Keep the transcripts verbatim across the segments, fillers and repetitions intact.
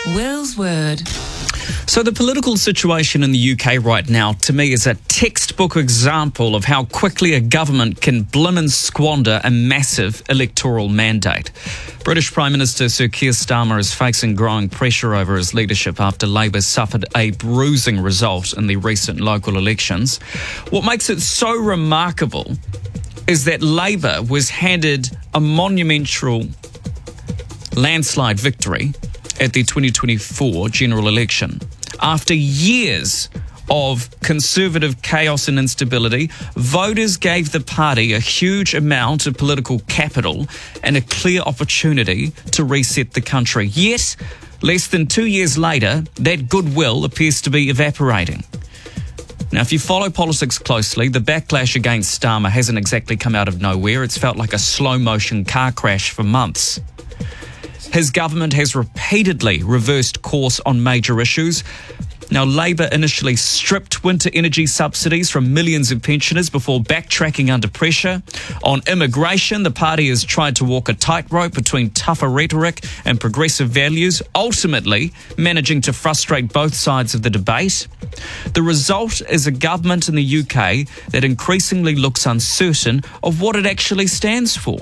Will's Word. So the political situation in the U K right now, to me, is a textbook example of how quickly a government can blimmin' squander a massive electoral mandate. British Prime Minister Sir Keir Starmer is facing growing pressure over his leadership after Labour suffered a bruising result in the recent local elections. What makes it so remarkable is that Labour was handed a monumental landslide victory at the twenty twenty-four general election. After years of Conservative chaos and instability, voters gave the party a huge amount of political capital and a clear opportunity to reset the country. Yet, less than two years later, that goodwill appears to be evaporating. Now, if you follow politics closely, the backlash against Starmer hasn't exactly come out of nowhere. It's felt like a slow-motion car crash for months. His government has repeatedly reversed course on major issues. Now, Labour initially stripped winter energy subsidies from millions of pensioners before backtracking under pressure. On immigration, the party has tried to walk a tightrope between tougher rhetoric and progressive values, ultimately managing to frustrate both sides of the debate. The result is a government in the U K that increasingly looks uncertain of what it actually stands for.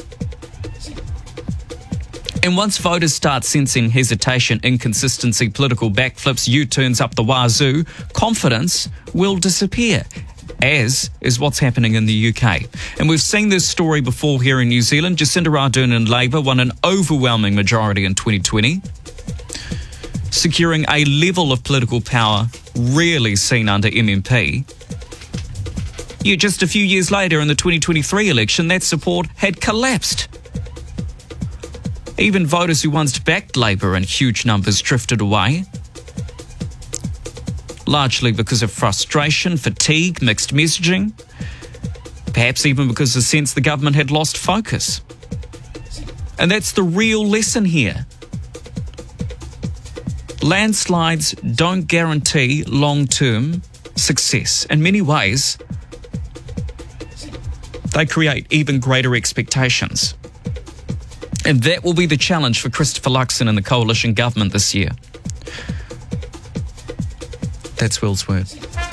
And once voters start sensing hesitation, inconsistency, political backflips, U-turns up the wazoo, confidence will disappear, as is what's happening in the U K. And we've seen this story before here in New Zealand. Jacinda Ardern and Labour won an overwhelming majority in twenty twenty, securing a level of political power rarely seen under M M P. Yet just a few years later, in the twenty twenty-three election, that support had collapsed. Even voters who once backed Labour in huge numbers drifted away, largely because of frustration, fatigue, mixed messaging, perhaps even because of the sense the government had lost focus. And that's the real lesson here. Landslides don't guarantee long-term success. In many ways, they create even greater expectations. And that will be the challenge for Christopher Luxon and the coalition government this year. That's Will's Word.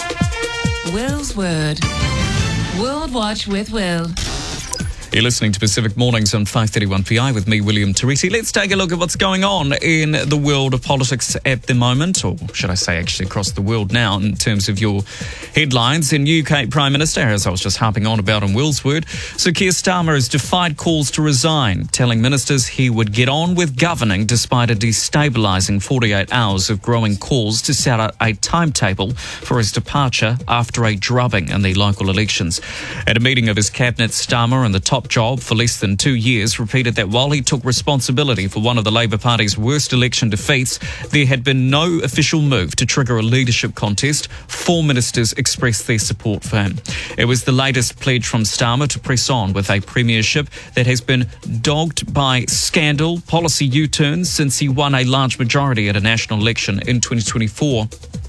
Will's Word. World Watch with Will. You're listening to Pacific Mornings on five thirty-one P I with me, William Teresi. Let's take a look at what's going on in the world of politics at the moment, or should I say actually across the world now, in terms of your headlines. In U K Prime Minister, as I was just harping on about in Will's Word, Sir Keir Starmer has defied calls to resign, telling ministers he would get on with governing despite a destabilising forty-eight hours of growing calls to set out a timetable for his departure after a drubbing in the local elections. At a meeting of his cabinet, Starmer and the top job for less than two years repeated that while he took responsibility for one of the Labour Party's worst election defeats, there had been no official move to trigger a leadership contest. Four ministers expressed their support for him. It was the latest pledge from Starmer to press on with a premiership that has been dogged by scandal, policy U-turns since he won a large majority at a national election in twenty twenty-four.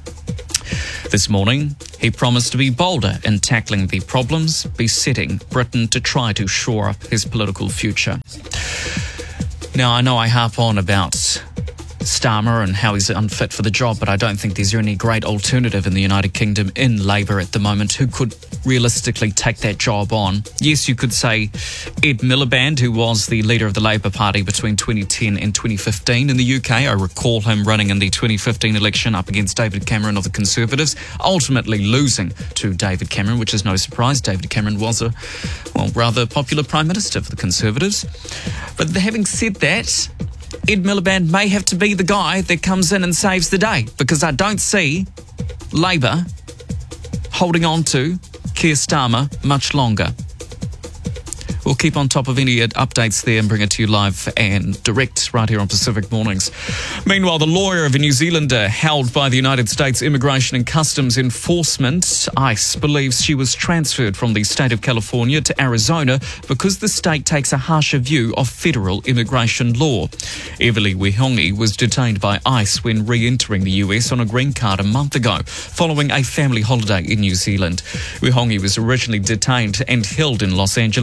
This morning, he promised to be bolder in tackling the problems besetting Britain to try to shore up his political future. Now, I know I harp on about Starmer and how he's unfit for the job, but I don't think there's any great alternative in the United Kingdom in Labour at the moment who could realistically take that job on. Yes, you could say Ed Miliband, who was the leader of the Labour Party between twenty ten and twenty fifteen in the U K. I recall him running in the twenty fifteen election up against David Cameron of the Conservatives, ultimately losing to David Cameron, which is no surprise. David Cameron was a, well, rather popular Prime Minister for the Conservatives. But having said that, Ed Miliband may have to be the guy that comes in and saves the day, because I don't see Labour holding on to Keir Starmer much longer. We'll keep on top of any updates there and bring it to you live and direct right here on Pacific Mornings. Meanwhile, the lawyer of a New Zealander held by the United States Immigration and Customs Enforcement, ICE, believes she was transferred from the state of California to Arizona because the state takes a harsher view of federal immigration law. Everly Wihongi was detained by ICE when re-entering the U S on a green card a month ago, following a family holiday in New Zealand. Wihongi was originally detained and held in Los Angeles, but was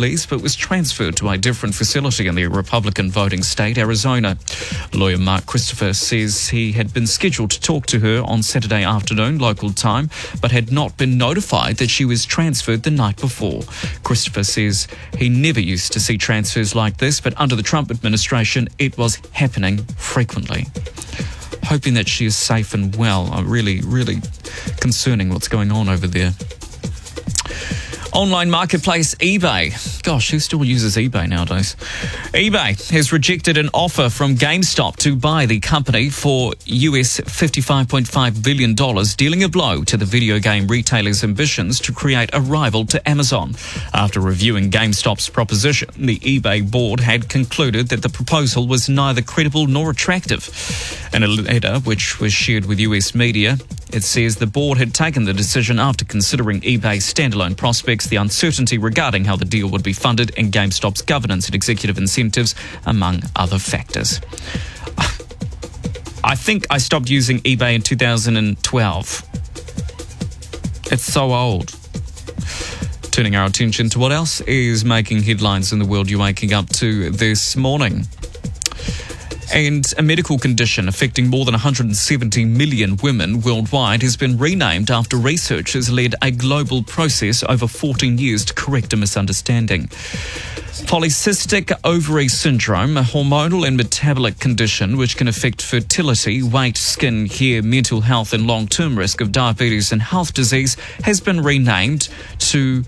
was transferred to a different facility in the Republican voting state, Arizona. Lawyer Mark Christopher says he had been scheduled to talk to her on Saturday afternoon, local time, but had not been notified that she was transferred the night before. Christopher says he never used to see transfers like this, but under the Trump administration, it was happening frequently. Hoping that she is safe and well. Uh, really, really concerning what's going on over there. Online marketplace eBay. Gosh, who still uses eBay nowadays? eBay has rejected an offer from GameStop to buy the company for U S fifty-five point five billion dollars, dealing a blow to the video game retailer's ambitions to create a rival to Amazon. After reviewing GameStop's proposition, the eBay board had concluded that the proposal was neither credible nor attractive. In a letter which was shared with U S media, it says the board had taken the decision after considering eBay's standalone prospects, the uncertainty regarding how the deal would be funded, and GameStop's governance and executive incentives, among other factors. I think I stopped using eBay in two thousand twelve. It's so old. Turning our attention to what else is making headlines in the world you're waking up to this morning. And a medical condition affecting more than one hundred seventy million women worldwide has been renamed after researchers led a global process over fourteen years to correct a misunderstanding. Polycystic ovary syndrome, a hormonal and metabolic condition which can affect fertility, weight, skin, hair, mental health and long-term risk of diabetes and heart disease, has been renamed to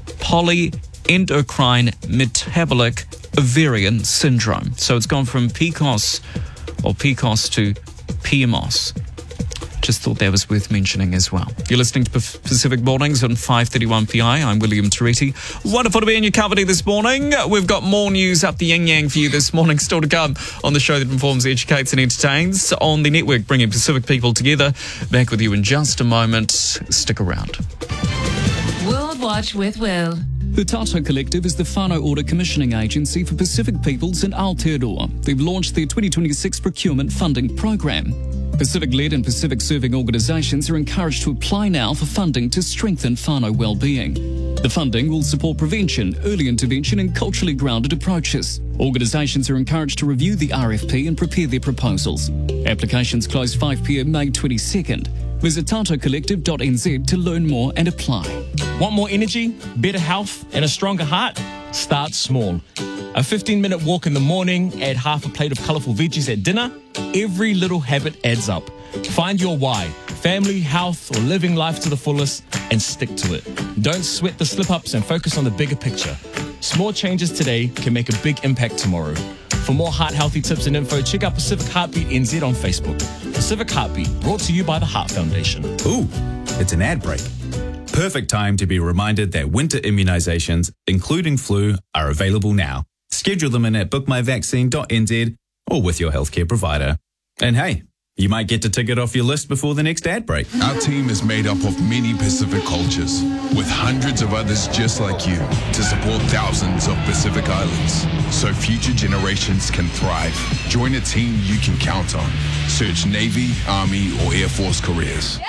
polyendocrine metabolic ovarian syndrome. So it's gone from P C O S or P C O S to P M O S. Just thought that was worth mentioning as well. You're listening to Pacific Mornings on five thirty-one P I. I'm William Turiti. Wonderful to be in your company this morning. We've got more news up the yin-yang for you this morning, still to come on the show that informs, educates and entertains on the network, bringing Pacific people together. Back with you in just a moment. Stick around. World Watch with Will. The Tato Collective is the whānau order commissioning agency for Pacific peoples in Aotearoa. They've launched their twenty twenty-six procurement funding program. Pacific-led and Pacific-serving organisations are encouraged to apply now for funding to strengthen whānau well-being. The funding will support prevention, early intervention and culturally grounded approaches. Organisations are encouraged to review the R F P and prepare their proposals. Applications close five p.m. May twenty-second. Visit tato collective dot n z to learn more and apply. Want more energy, better health, and a stronger heart? Start small. A fifteen minute walk in the morning, add half a plate of colourful veggies at dinner. Every little habit adds up. Find your why, family, health, or living life to the fullest, and stick to it. Don't sweat the slip-ups and focus on the bigger picture. Small changes today can make a big impact tomorrow. For more heart-healthy tips and info, check out Pacific Heartbeat N Z on Facebook. Pacific Heartbeat, brought to you by the Heart Foundation. Ooh, it's an ad break. Perfect time to be reminded that winter immunisations, including flu, are available now. Schedule them in at book my vaccine dot n z or with your healthcare provider. And hey, you might get to tick it off your list before the next ad break. Our team is made up of many Pacific cultures, with hundreds of others just like you, to support thousands of Pacific Islands, so future generations can thrive. Join a team you can count on. Search Navy, Army, or Air Force careers.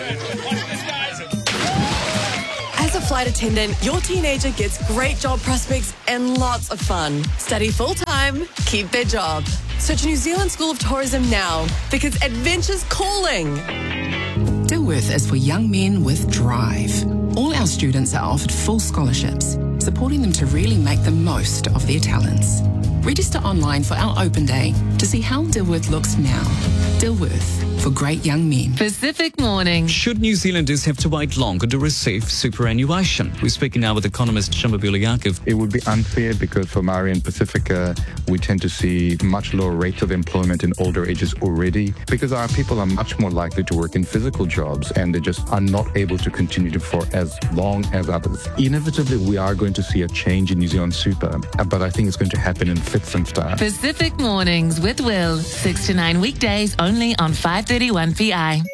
As a flight attendant, your teenager gets great job prospects and lots of fun. Study full-time, keep their job. Search New Zealand School of Tourism now, because adventure's calling. Dilworth is for young men with drive. All our students are offered full scholarships, supporting them to really make the most of their talents. Register online for our open day to see how Dilworth looks now. Dilworth, for great young men. Pacific Morning. Should New Zealanders have to wait longer to receive superannuation? We're speaking now with economist Shambhabula Yaakov. It would be unfair because for Maori and Pacifica, we tend to see much lower rates of employment in older ages already because our people are much more likely to work in physical jobs and they just are not able to continue to for as long as others. Inevitably, we are going to see a change in New Zealand super, but I think it's going to happen in fits and starts. Pacific Mornings with Will. six to nine weekdays only on five thirty-one P I.